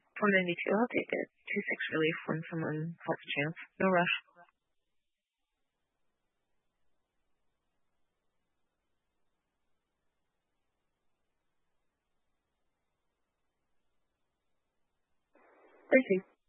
492, I'll take it. 2-6 relief when someone has a chance. No rush. Thank you.